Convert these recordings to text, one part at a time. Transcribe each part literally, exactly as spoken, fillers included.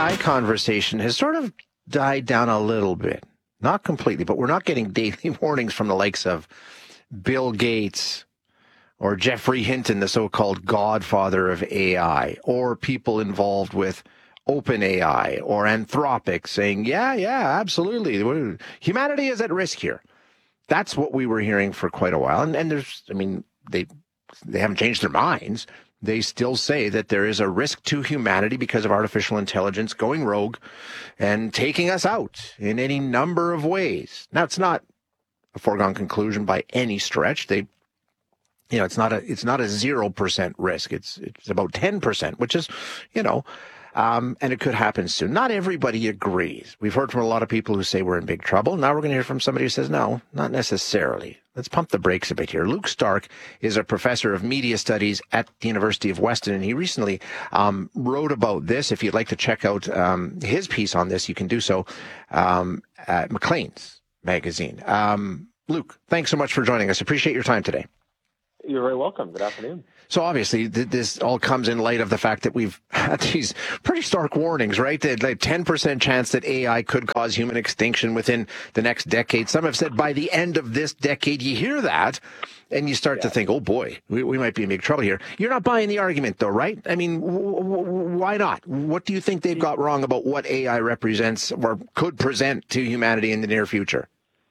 I conversation has sort of died down a little bit. Not completely, but we're not getting daily warnings from the likes of Bill Gates or Jeffrey Hinton, the so-called godfather of A I, or people involved with OpenAI or Anthropic saying, yeah, yeah, absolutely. Humanity is at risk here. That's what we were hearing for quite a while. And, and there's, I mean, they they haven't changed their minds. They still say that there is a risk to humanity because of artificial intelligence going rogue and taking us out in any number of ways. Now, it's not a foregone conclusion by any stretch. They, you know, it's not a it's not a zero percent risk. It's it's about ten percent, which is, you know, um, and it could happen soon. Not everybody agrees. We've heard from a lot of people who say we're in big trouble. Now we're going to hear from somebody who says, no, not necessarily. Let's pump the brakes a bit here. Luke Stark is a professor of media studies at the University of Weston, and he recently um, wrote about this. If you'd like to check out um, his piece on this, you can do so um, at Maclean's magazine. Um, Luke, thanks so much for joining us. Appreciate your time today. You're very welcome. Good afternoon. So obviously, th- this all comes in light of the fact that we've had these pretty stark warnings, right? That like ten percent chance that A I could cause human extinction within the next decade. Some have said by the end of this decade. You hear that, and you start yeah. to think, oh boy, we, we might be in big trouble here. You're not buying the argument, though, right? I mean, w- w- why not? What do you think they've got wrong about what A I represents or could present to humanity in the near future?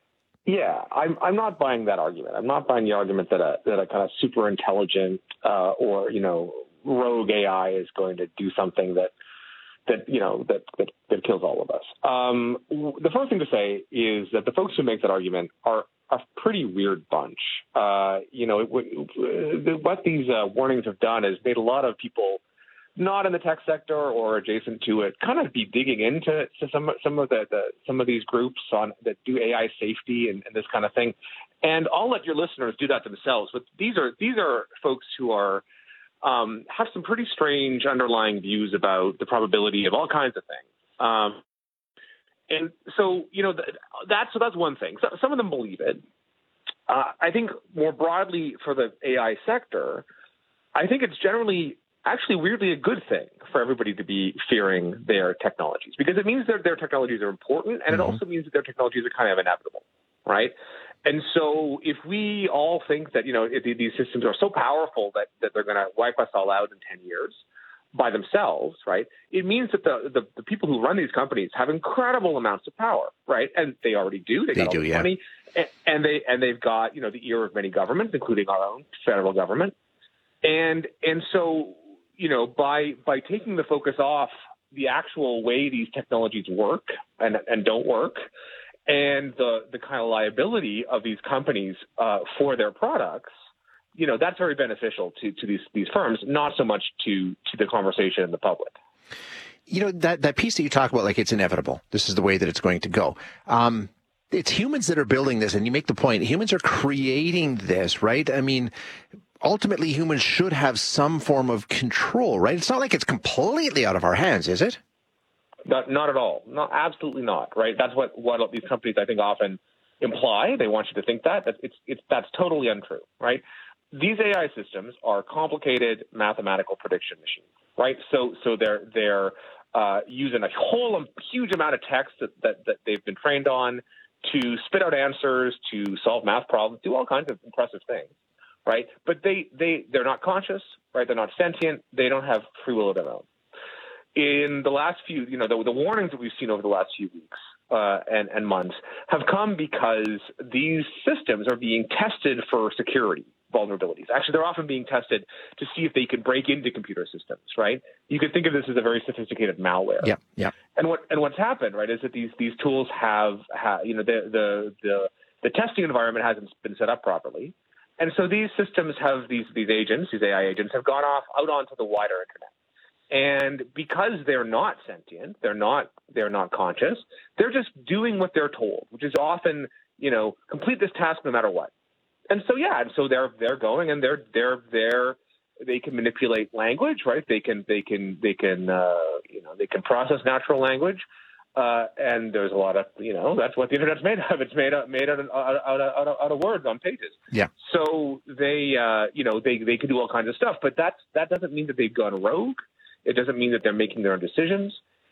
Yeah, I'm I'm not buying that argument. I'm not buying the argument that a that a kind of super intelligent uh, or you know rogue A I is going to do something that that you know that that, that kills all of us. Um, the first thing to say is that the folks who make that argument are a pretty weird bunch. Uh, you know, it, it, what these uh, warnings have done is made a lot of people not in the tech sector or adjacent to it, kind of be digging into to some some of the, the some of these groups on that do A I safety and, and this kind of thing. And I'll let your listeners do that themselves. But these are these are folks who are um, have some pretty strange underlying views about the probability of all kinds of things. Um, and so you know th- that's so that's one thing. So, some of them believe it. Uh, I think more broadly for the A I sector, I think it's generally actually weirdly a good thing for everybody to be fearing their technologies, because it means that their technologies are important, and mm-hmm. it also means that their technologies are kind of inevitable, right? And so if we all think that, you know, if these systems are so powerful that, that they're going to wipe us all out in ten years by themselves, right, it means that the, the, the people who run these companies have incredible amounts of power, right? And they already do. They, they got do, all the yeah. money, and, and, they, and they've got, you know, the ear of many governments, including our own federal government. And and so, you know, by by taking the focus off the actual way these technologies work and, and don't work, and the, the kind of liability of these companies uh, for their products, you know, that's very beneficial to, to these these firms, not so much to to the conversation in the public. You know, that, that piece that you talk about, like it's inevitable. This is the way that it's going to go. Um, it's humans that are building this, and you make the point, humans are creating this, right? I mean, ultimately, humans should have some form of control, right? It's not like it's completely out of our hands, is it? Not, not at all. Not absolutely not, right? That's what, what these companies, I think, often imply. They want you to think that. That's, it's, it's, that's totally untrue, right? These A I systems are complicated mathematical prediction machines, right? So so they're they're uh, using a whole huge amount of text that, that, that they've been trained on to spit out answers, to solve math problems, do all kinds of impressive things. Right, but they they they're not conscious, right? They're not sentient. They don't have free will of their own. In the last few, you know, the, the warnings that we've seen over the last few weeks uh, and and months have come because these systems are being tested for security vulnerabilities. Actually, they're often being tested to see if they can break into computer systems. Right? You could think of this as a very sophisticated malware. Yeah, yeah. And what and what's happened, right, is that these these tools have, have you know, the the the the testing environment hasn't been set up properly. And so these systems have these these agents, these A I agents, have gone off out onto the wider internet. And because they're not sentient, they're not they're not conscious, they're just doing what they're told, which is often, you know, complete this task no matter what. And so yeah, and so they're they're going and they're they're they're they can manipulate language, right? They can they can they can uh, you know they can process natural language. Uh, and there's a lot of, you know, that's what the internet's made of. It's made up, made out of, out of, out of, out of words on pages. Yeah. So they, uh, you know, they, they can do all kinds of stuff, but that's, that doesn't mean that they've gone rogue. It doesn't mean that they're making their own decisions.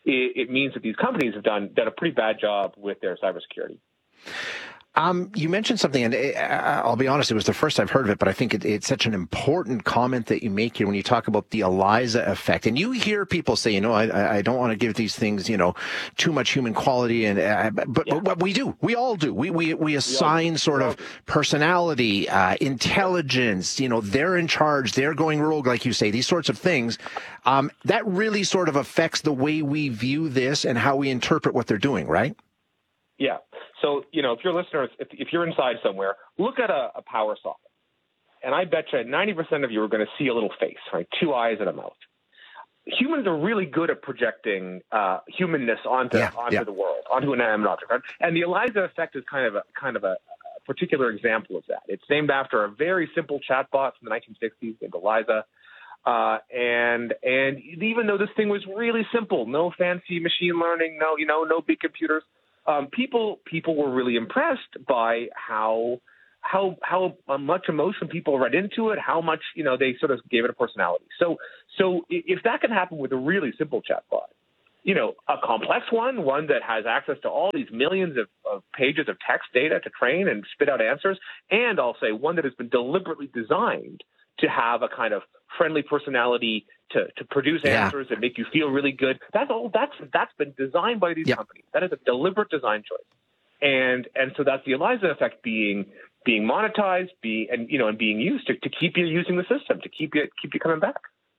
it, it means that these companies have done done a pretty bad job with their cybersecurity. Um, you mentioned something, and I'll be honest, it was the first I've heard of it, but I think it, it's such an important comment that you make here when you talk about the ELIZA effect. And you hear people say, you know, I, I don't want to give these things, you know, too much human quality, and uh, but, yeah. but we do. We all do. We we we assign we sort of personality, uh, intelligence. You know, they're in charge. They're going rogue, like you say. These sorts of things. Um, that really sort of affects the way we view this and how we interpret what they're doing, right? Yeah. So, you know, if your listeners, if, if you're inside somewhere, look at a, a power socket. And I bet you ninety percent of you are going to see a little face, right? Two eyes and a mouth. Humans are really good at projecting uh, humanness onto yeah, onto yeah. the world, onto an inanimate object. Right? And the ELIZA effect is kind of a kind of a, a particular example of that. It's named after a very simple chatbot from the nineteen sixties named ELIZA. Uh, and and even though this thing was really simple, no fancy machine learning, no you know no big computers. Um, people people were really impressed by how how how much emotion people read into it, how much you know they sort of gave it a personality. So so if that can happen with a really simple chatbot, you know, a complex one, one that has access to all these millions of, of pages of text data to train and spit out answers, and I'll say one that has been deliberately designed to have a kind of friendly personality to, to produce yeah. answers that make you feel really good. That's all. That's that's been designed by these yep. companies. That is a deliberate design choice, and and so that's the ELIZA effect being being monetized, be and you know and being used to, to keep you using the system, to keep you keep you coming back.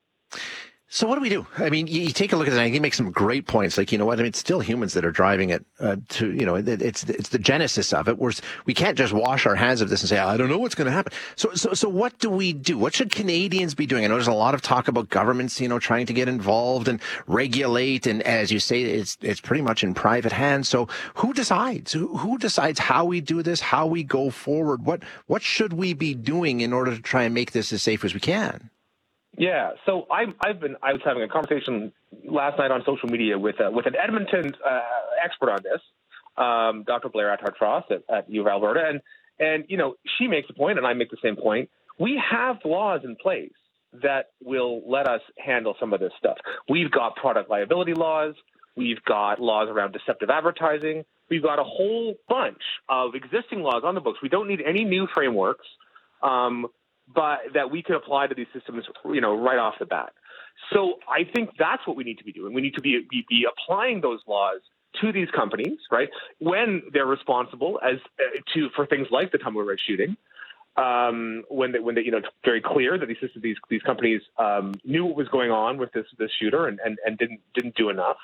So what do we do? I mean, you, you take a look at it, and he makes some great points. Like, you know what? I mean, it's still humans that are driving it uh, to, you know, it, it's it's the genesis of it. We're, we can't just wash our hands of this and say, I don't know what's going to happen. So, so, so what do we do? What should Canadians be doing? I know there's a lot of talk about governments, you know, trying to get involved and regulate. And as you say, it's it's pretty much in private hands. So who decides? Who, who decides how we do this, how we go forward? What what should we be doing in order to try and make this as safe as we can? Yeah, so I've, I've been I was having a conversation last night on social media with uh, with an Edmonton uh, expert on this, um, Doctor Blair Attard-Frost at, at U of Alberta, and and you know she makes a point, and I make the same point. We have laws in place that will let us handle some of this stuff. We've got product liability laws, we've got laws around deceptive advertising, we've got a whole bunch of existing laws on the books. We don't need any new frameworks. Um, but that we could apply to these systems, you know, right off the bat. So I think that's what we need to be doing. We need to be, be, be applying those laws to these companies, right, when they're responsible as uh, to for things like the Tumblr Red shooting, um, when they, when they, you know, it's very clear that these systems, these these companies um, knew what was going on with this this shooter and, and, and didn't didn't do enough.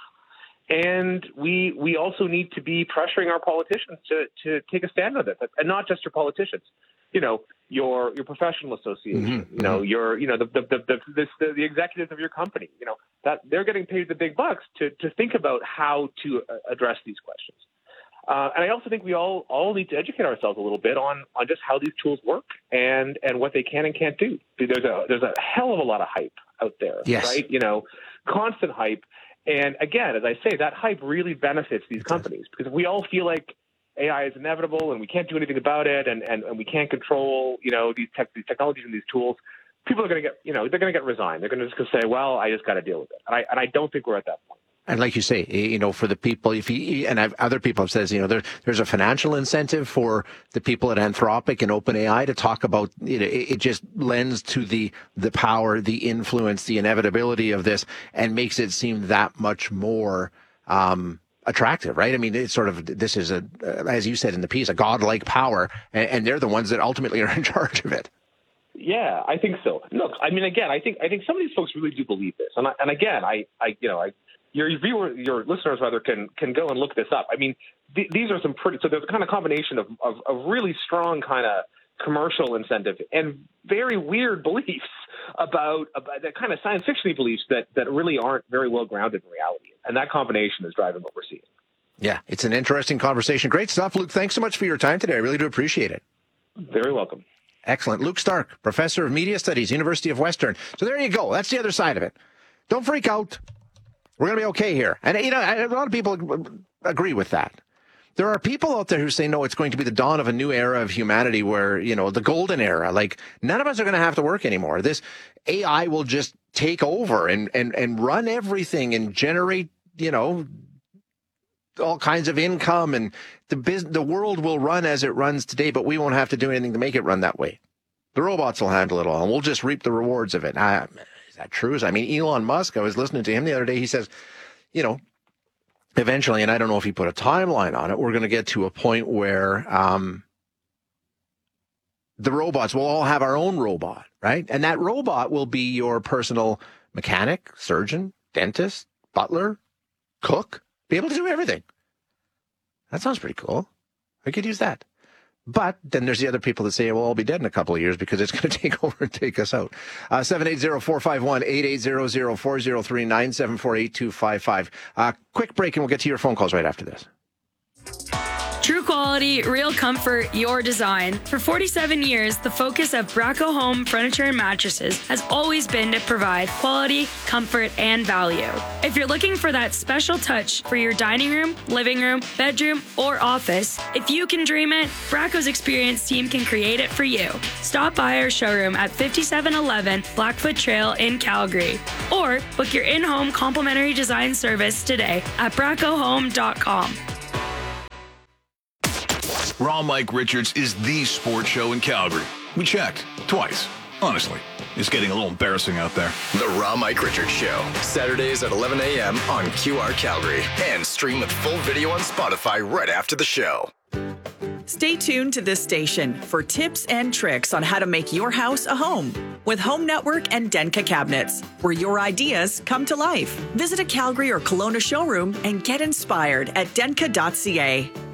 And we we also need to be pressuring our politicians to to take a stand on this, and not just your politicians. You know, your your professional association, mm-hmm. you know, your you know the the the the, this, the the executives of your company, you know, that they're getting paid the big bucks to to think about how to address these questions. Uh, and I also think we all all need to educate ourselves a little bit on on just how these tools work and and what they can and can't do. There's a there's a hell of a lot of hype out there, yes. right? You know, constant hype. And again, as I say, that hype really benefits these companies because we all feel like A I is inevitable and we can't do anything about it, and, and, and we can't control, you know, these, tech, these technologies and these tools. People are going to get, you know, they're going to get resigned. They're going to just say, well, I just got to deal with it. And I, and I don't think we're at that point. And like you say, you know, for the people, if you, and I've, other people have said, you know, there, there's a financial incentive for the people at Anthropic and OpenAI to talk about, you know, it, it just lends to the, the power, the influence, the inevitability of this and makes it seem that much more, um, attractive, right? I mean, it's sort of, this is a, uh, as you said in the piece, a godlike power, and, and they're the ones that ultimately are in charge of it. Yeah, I think so. Look, I mean, again, I think, I think some of these folks really do believe this. And I, and again, I, I, you know, I, Your viewer, your listeners, rather, can can go and look this up. I mean, th- these are some pretty. So there's a kind of combination of, of, of really strong kind of commercial incentive and very weird beliefs about, about that kind of science fiction beliefs that that really aren't very well grounded in reality. And that combination is driving what we're seeing. Yeah, it's an interesting conversation. Great stuff, Luke. Thanks so much for your time today. I really do appreciate it. Very welcome. Excellent. Luke Stark, Professor of Media Studies, University of Western. So there you go. That's the other side of it. Don't freak out. We're going to be okay here. And, you know, a lot of people agree with that. There are people out there who say, no, it's going to be the dawn of a new era of humanity where, you know, the golden era, like none of us are going to have to work anymore. This A I will just take over and, and, and run everything and generate you know, all kinds of income, and the bus- the world will run as it runs today, but we won't have to do anything to make it run that way. The robots will handle it all, and we'll just reap the rewards of it. Uh, is that true? I mean, Elon Musk, I was listening to him the other day. He says, you know, eventually, and I don't know if he put a timeline on it, we're going to get to a point where um, the robots will all have our own robot, right? And that robot will be your personal mechanic, surgeon, dentist, butler, cook, be able to do everything. That sounds pretty cool. I could use that. But then there's the other people that say, well, I'll be dead in a couple of years because it's going to take over and take us out. Uh, seven eight zero, four five one, eight eight zero zero, four zero three, nine seven four, eight two five five. Uh, quick break, and we'll get to your phone calls right after this. True quality, real comfort, your design. For forty-seven years, the focus of Bracco Home Furniture and Mattresses has always been to provide quality, comfort, and value. If you're looking for that special touch for your dining room, living room, bedroom, or office, if you can dream it, Bracco's experienced team can create it for you. Stop by our showroom at fifty-seven eleven Blackfoot Trail in Calgary, or book your in-home complimentary design service today at bracco home dot com. Raw Mike Richards is the sports show in Calgary. We checked twice. Honestly, it's getting a little embarrassing out there. The Raw Mike Richards Show, Saturdays at eleven a.m. on Q R Calgary, and stream with full video on Spotify right after the show. Stay tuned to this station for tips and tricks on how to make your house a home with Home Network and Denka Cabinets, where your ideas come to life. Visit a Calgary or Kelowna showroom and get inspired at denka dot c a.